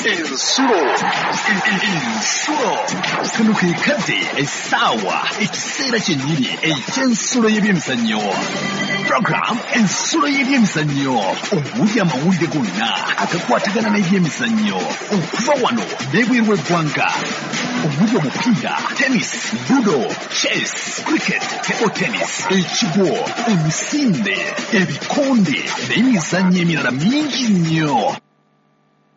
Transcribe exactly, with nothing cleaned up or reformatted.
insulo insulo kano ke kadde essaawa ekiseera kyennyini eky'ensulo y'ebyemizannyo program ensulo y'ebyemizannyo owulya amawulire gonna agakwatagana n'ebyemizannyo okuva wano n'ebweru w'eggwanga owulya omupiira tennis ludo chess cricket table tennis ekigwo emisinde ebikonde n'emizannyo emirala mingi nnyo